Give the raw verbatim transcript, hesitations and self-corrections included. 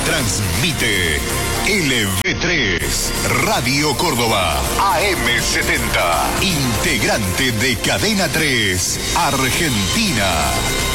Transmite L V tres, Radio Córdoba, A M setenta, integrante de Cadena tres, Argentina.